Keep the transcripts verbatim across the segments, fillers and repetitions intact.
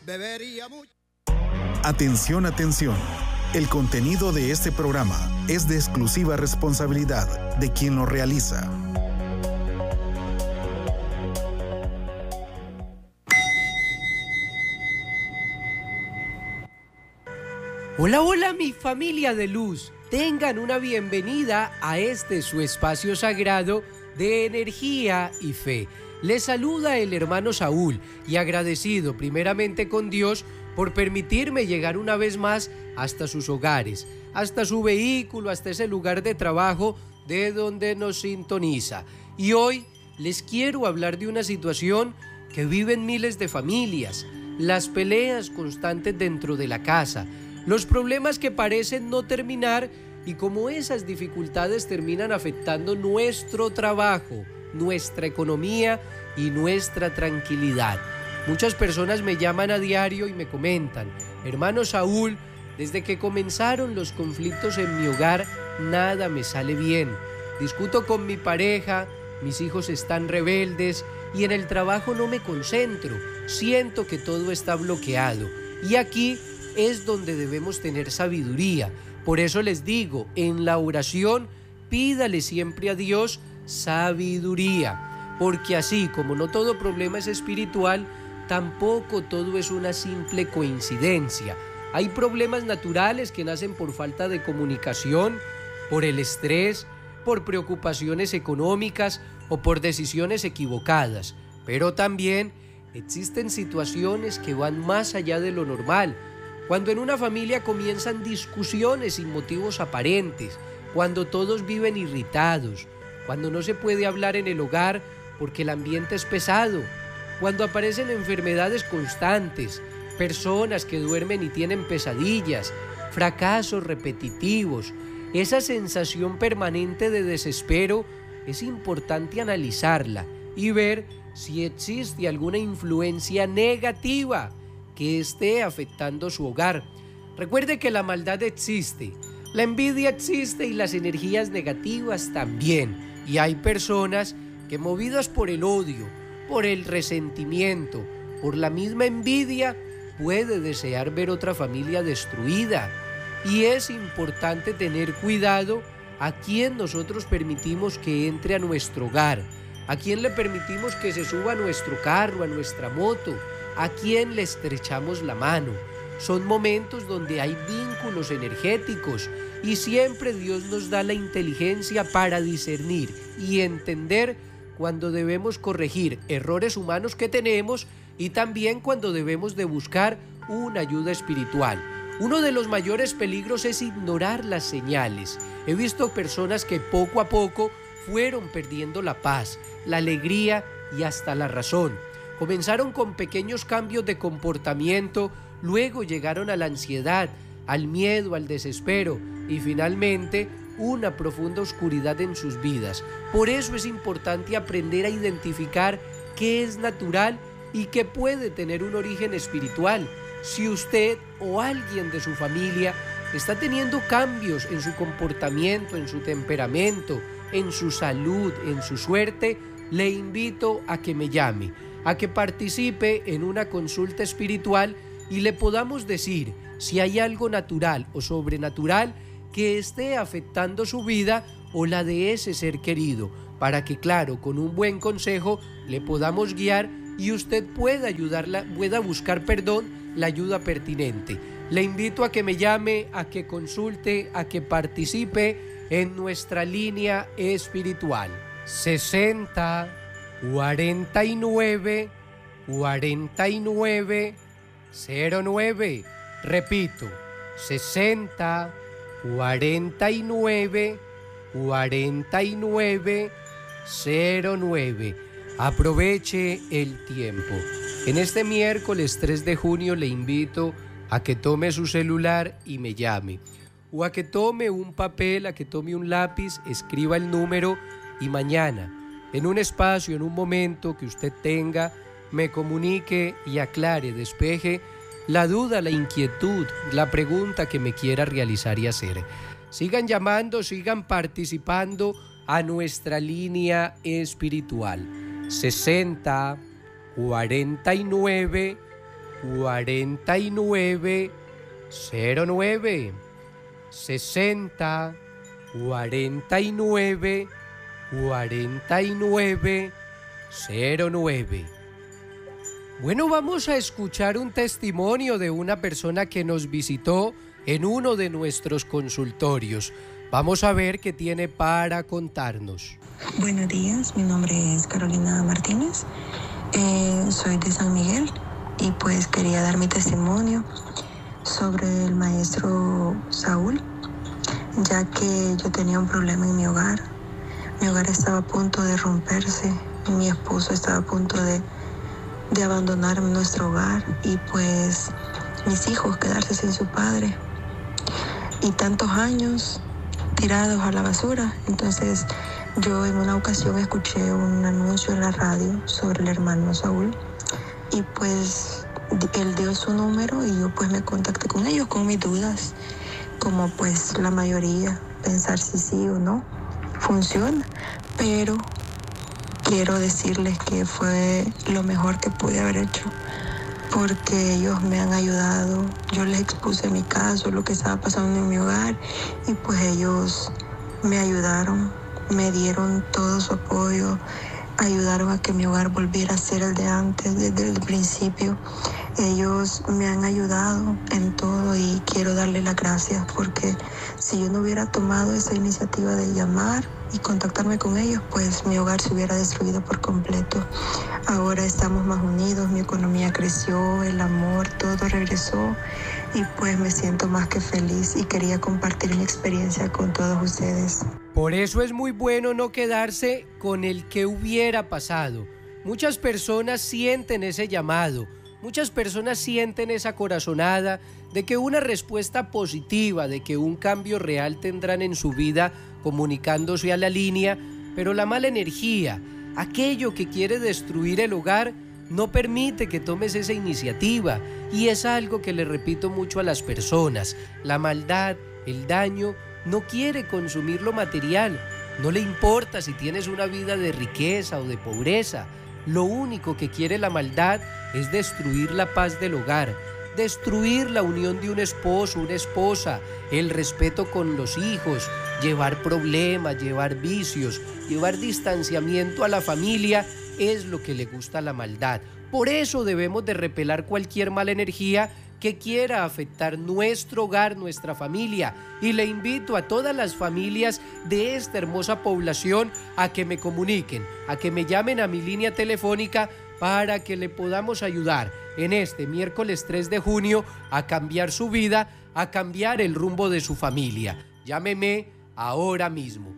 bebería mucho. Atención, atención. El contenido de este programa es de exclusiva responsabilidad de quien lo realiza. Hola, hola mi familia de luz. Tengan una bienvenida a este su espacio sagrado de energía y fe. Les saluda el hermano Saúl y agradecido primeramente con Dios por permitirme llegar una vez más hasta sus hogares, hasta su vehículo, hasta ese lugar de trabajo de donde nos sintoniza. Y hoy les quiero hablar de una situación que viven miles de familias, las peleas constantes dentro de la casa, los problemas que parecen no terminar y cómo esas dificultades terminan afectando nuestro trabajo, nuestra economía y nuestra tranquilidad. Muchas personas me llaman a diario y me comentan: hermano Saúl, desde que comenzaron los conflictos en mi hogar, nada me sale bien. Discuto con mi pareja, mis hijos están rebeldes y en el trabajo no me concentro. Siento que todo está bloqueado. Y aquí es donde debemos tener sabiduría. Por eso les digo, en la oración, pídale siempre a Dios sabiduría, porque así como no todo problema es espiritual, tampoco todo es una simple coincidencia. Hay problemas naturales que nacen por falta de comunicación, por el estrés, por preocupaciones económicas o por decisiones equivocadas. Pero también existen situaciones que van más allá de lo normal. Cuando en una familia comienzan discusiones sin motivos aparentes, cuando todos viven irritados, cuando no se puede hablar en el hogar porque el ambiente es pesado, cuando aparecen enfermedades constantes, personas que duermen y tienen pesadillas, fracasos repetitivos, esa sensación permanente de desespero, es importante analizarla y ver si existe alguna influencia negativa que esté afectando su hogar. Recuerde que la maldad existe, la envidia existe y las energías negativas también. Y hay personas que, movidas por el odio, por el resentimiento, por la misma envidia, puede desear ver otra familia destruida. Y es importante tener cuidado a quién nosotros permitimos que entre a nuestro hogar, a quién le permitimos que se suba a nuestro carro, a nuestra moto, a quién le estrechamos la mano. Son momentos donde hay vínculos energéticos y siempre Dios nos da la inteligencia para discernir y entender cuando debemos corregir errores humanos que tenemos y también cuando debemos de buscar una ayuda espiritual. Uno de los mayores peligros es ignorar las señales. He visto personas que poco a poco fueron perdiendo la paz, la alegría y hasta la razón. Comenzaron con pequeños cambios de comportamiento, luego llegaron a la ansiedad, al miedo, al desespero y finalmente una profunda oscuridad en sus vidas. Por eso es importante aprender a identificar qué es natural y qué puede tener un origen espiritual. Si usted o alguien de su familia está teniendo cambios en su comportamiento, en su temperamento, en su salud, en su suerte, le invito a que me llame, a que participe en una consulta espiritual y le podamos decir si hay algo natural o sobrenatural que esté afectando su vida o la de ese ser querido, para que, claro, con un buen consejo le podamos guiar y usted pueda ayudarla, pueda buscar, perdón, la ayuda pertinente. Le invito a que me llame, a que consulte, a que participe en nuestra línea espiritual. sesenta, cuarenta y nueve, cuarenta y nueve, cero nueve. Repito, sesenta, cuarenta y nueve, cuarenta y nueve, cero nueve. Aproveche el tiempo. En este miércoles tres de junio le invito a que tome su celular y me llame, o a que tome un papel, a que tome un lápiz, escriba el número y mañana, en un espacio, en un momento que usted tenga, me comunique y aclare, despeje la duda, la inquietud, la pregunta que me quiera realizar y hacer. Sigan llamando, sigan participando a nuestra línea espiritual. sesenta, cuarenta y nueve, cuarenta y nueve cero nueve. sesenta cuarenta y nueve cuarenta y nueve cero nueve. Bueno, vamos a escuchar un testimonio de una persona que nos visitó en uno de nuestros consultorios. Vamos a ver qué tiene para contarnos. Buenos días, mi nombre es Carolina Martínez, eh, soy de San Miguel y pues quería dar mi testimonio sobre el maestro Saúl, ya que yo tenía un problema en mi hogar. Mi hogar estaba a punto de romperse, mi esposo estaba a punto de, de abandonar nuestro hogar y pues mis hijos quedarse sin su padre. Y tantos años tirados a la basura. Entonces yo en una ocasión escuché un anuncio en la radio sobre el hermano Saúl y pues él dio su número y yo pues me contacté con ellos con mis dudas, como pues la mayoría, pensar si sí o no funciona, pero quiero decirles que fue lo mejor que pude haber hecho, porque ellos me han ayudado. Yo les expuse mi caso, lo que estaba pasando en mi hogar, y pues ellos me ayudaron, me dieron todo su apoyo, ayudaron a que mi hogar volviera a ser el de antes, desde el principio. Ellos me han ayudado en todo y quiero darles las gracias, porque si yo no hubiera tomado esa iniciativa de llamar y contactarme con ellos, pues mi hogar se hubiera destruido por completo. Ahora estamos más unidos, mi economía creció, el amor, todo regresó y pues me siento más que feliz y quería compartir mi experiencia con todos ustedes. Por eso es muy bueno no quedarse con el que hubiera pasado. Muchas personas sienten ese llamado, muchas personas sienten esa corazonada de que una respuesta positiva, de que un cambio real tendrán en su vida comunicándose a la línea, pero la mala energía, aquello que quiere destruir el hogar, no permite que tomes esa iniciativa. Y es algo que le repito mucho a las personas: la maldad, el daño, no quiere consumir lo material. No le importa si tienes una vida de riqueza o de pobreza. Lo único que quiere la maldad es destruir la paz del hogar, destruir la unión de un esposo, una esposa, el respeto con los hijos, llevar problemas, llevar vicios, llevar distanciamiento a la familia. Es lo que le gusta a la maldad. Por eso debemos de repelar cualquier mala energía que quiera afectar nuestro hogar, nuestra familia. Y le invito a todas las familias de esta hermosa población a que me comuniquen, a que me llamen a mi línea telefónica para que le podamos ayudar en este miércoles tres de junio a cambiar su vida, a cambiar el rumbo de su familia. Llámeme ahora mismo.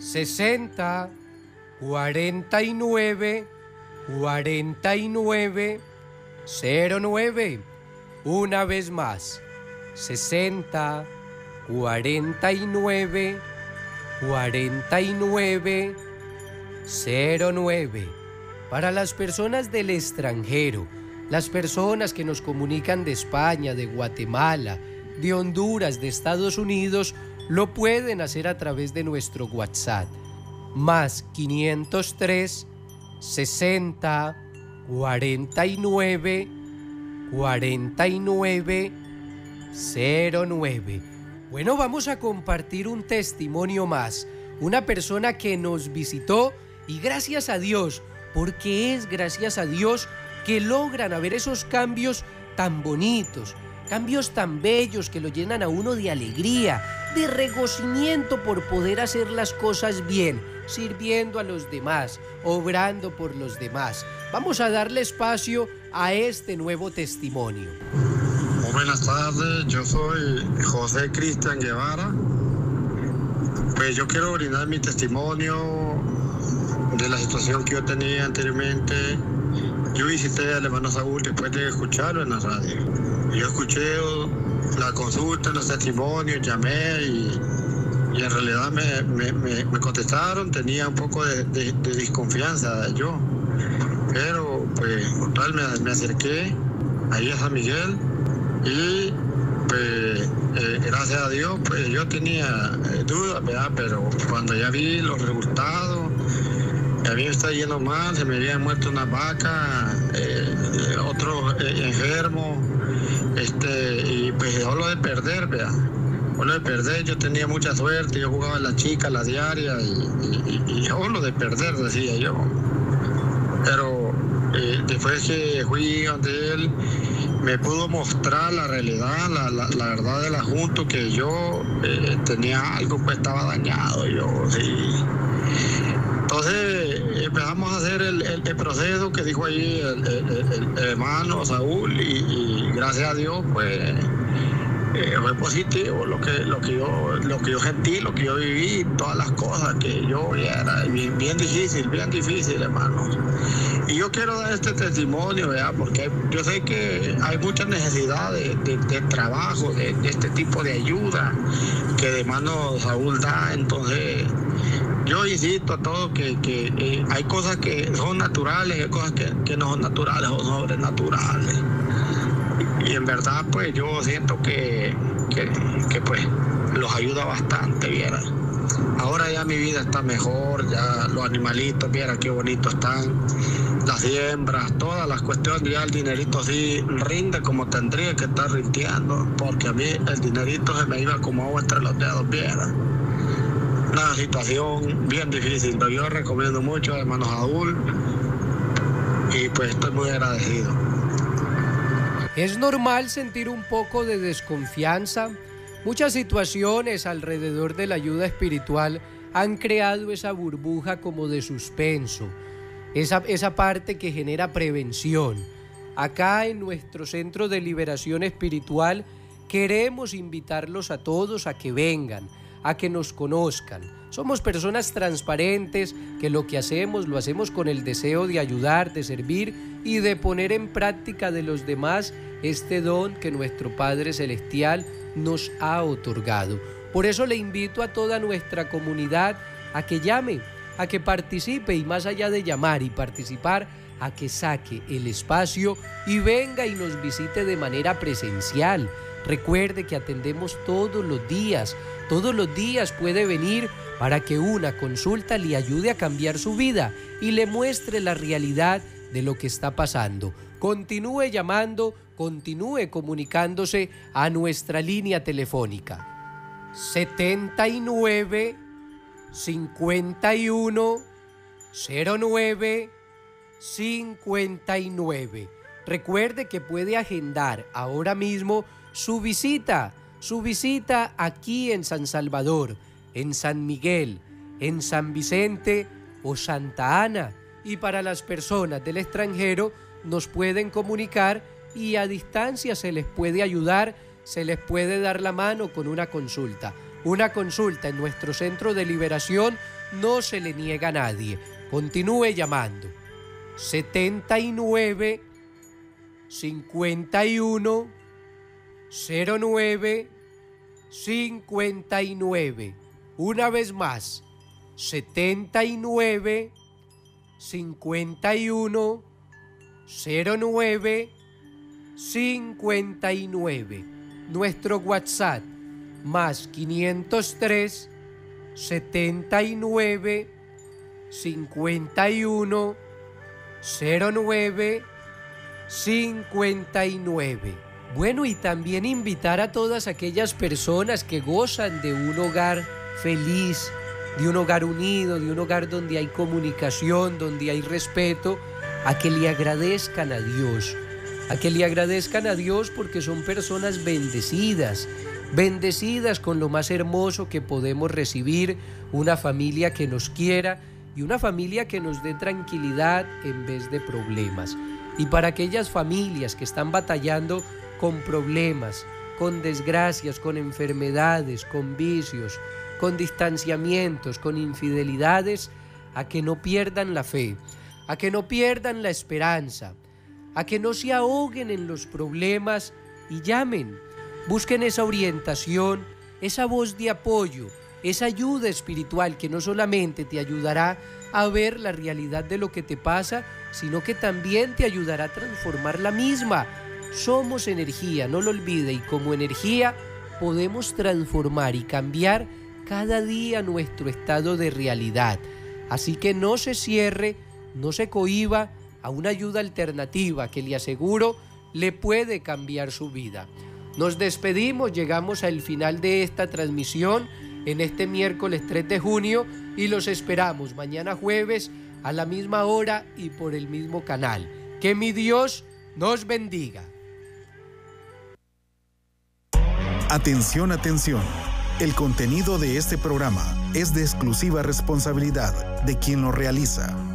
sesenta cuarenta y nueve cuarenta y nueve cero nueve. Una vez más, sesenta cuarenta y nueve cuarenta y nueve cero nueve. Para las personas del extranjero, las personas que nos comunican de España, de Guatemala, de Honduras, de Estados Unidos, lo pueden hacer a través de nuestro WhatsApp. Más quinientos tres, sesenta, cuarenta y nueve, cuarenta y nueve, cero nueve. Bueno, vamos a compartir un testimonio más. Una persona que nos visitó y gracias a Dios, porque es gracias a Dios que logran haber esos cambios tan bonitos, cambios tan bellos que lo llenan a uno de alegría, de regocijamiento por poder hacer las cosas bien, sirviendo a los demás, obrando por los demás. Vamos a darle espacio a este nuevo testimonio. Muy buenas tardes, yo soy José Cristian Guevara. Pues yo quiero brindar mi testimonio de la situación que yo tenía anteriormente. Yo visité al hermano Saúl después de escucharlo en la radio. Yo escuché la consulta, los testimonios, llamé y, y en realidad me, me, me, me contestaron. Tenía un poco de, de, de desconfianza yo, pero pues total me, me acerqué ahí a San Miguel y pues eh, gracias a Dios pues yo tenía eh, dudas, ¿verdad? Pero cuando ya vi los resultados, a mí me está yendo mal, se me habían muerto una vaca, eh, otro eh, enfermo, este, y pues solo de perder, vea, solo de perder, yo tenía mucha suerte, yo jugaba en la chica, la diaria, y, y, y solo de perder, decía yo. Pero eh, después que fui ante él, me pudo mostrar la realidad, la, la, la verdad del asunto, que yo eh, tenía algo, pues estaba dañado, yo, sí. Entonces empezamos a hacer el, el, el proceso que dijo ahí el, el, el, el hermano Saúl, y, y gracias a Dios, pues eh, fue positivo lo que, lo, que yo, lo que yo sentí, lo que yo viví, todas las cosas que yo era bien, bien difícil, bien difícil, hermano. Y yo quiero dar este testimonio, ¿verdad? Porque yo sé que hay mucha necesidad de, de, de trabajo, de, de este tipo de ayuda que de hermano Saúl da. Entonces, yo insisto a todos que, que eh, hay cosas que son naturales y hay cosas que, que no son naturales o sobrenaturales. Y, y en verdad, pues yo siento que, que, que pues los ayuda bastante, ¿vieran? Ahora ya mi vida está mejor, ya los animalitos, viera qué bonitos están, las siembras, todas las cuestiones, ya el dinerito sí rinde como tendría que estar rindiendo, porque a mí el dinerito se me iba como agua entre los dedos, viera. Una situación bien difícil, pero yo recomiendo mucho a hermano Saúl y pues estoy muy agradecido. Es normal sentir un poco de desconfianza. Muchas situaciones alrededor de la ayuda espiritual han creado esa burbuja como de suspenso, esa, esa parte que genera prevención. Acá en nuestro Centro de Liberación Espiritual queremos invitarlos a todos a que vengan, a que nos conozcan. Somos personas transparentes que lo que hacemos lo hacemos con el deseo de ayudar, de servir y de poner en práctica de los demás este don que nuestro Padre Celestial nos ha otorgado. Por eso le invito a toda nuestra comunidad a que llame, a que participe y más allá de llamar y participar, a que saque el espacio y venga y nos visite de manera presencial. Recuerde que atendemos todos los días, todos los días puede venir para que una consulta le ayude a cambiar su vida y le muestre la realidad de lo que está pasando. Continúe llamando, continúe comunicándose a nuestra línea telefónica setenta y nueve, cincuenta y uno, cero nueve, cincuenta y nueve. Recuerde que puede agendar ahora mismo su visita, su visita aquí en San Salvador, en San Miguel, en San Vicente o Santa Ana. Y para las personas del extranjero nos pueden comunicar y a distancia se les puede ayudar, se les puede dar la mano con una consulta. Una consulta en nuestro Centro de Liberación no se le niega a nadie. Continúe llamando. setenta y nueve, cincuenta y uno, cero nueve, cincuenta y nueve. Una vez más, setenta y nueve, cincuenta y uno, cero nueve, cincuenta y nueve. Nuestro WhatsApp, más quinientos tres, setenta y nueve, cincuenta y uno, cero nueve, cincuenta y nueve. Bueno, y también invitar a todas aquellas personas que gozan de un hogar feliz, de un hogar unido, de un hogar donde hay comunicación, donde hay respeto, a que le agradezcan a Dios, a que le agradezcan a Dios porque son personas bendecidas, bendecidas con lo más hermoso que podemos recibir, una familia que nos quiera y una familia que nos dé tranquilidad en vez de problemas. Y para aquellas familias que están batallando con problemas, con desgracias, con enfermedades, con vicios, con distanciamientos, con infidelidades, a que no pierdan la fe, a que no pierdan la esperanza, a que no se ahoguen en los problemas y llamen, busquen esa orientación, esa voz de apoyo, esa ayuda espiritual que no solamente te ayudará a ver la realidad de lo que te pasa, sino que también te ayudará a transformar la misma. Somos energía, no lo olvide, y como energía podemos transformar y cambiar cada día nuestro estado de realidad. Así que no se cierre, no se cohíba a una ayuda alternativa que le aseguro le puede cambiar su vida. Nos despedimos, llegamos al final de esta transmisión en este miércoles tres de junio y los esperamos mañana jueves a la misma hora y por el mismo canal. Que mi Dios nos bendiga. Atención, atención. El contenido de este programa es de exclusiva responsabilidad de quien lo realiza.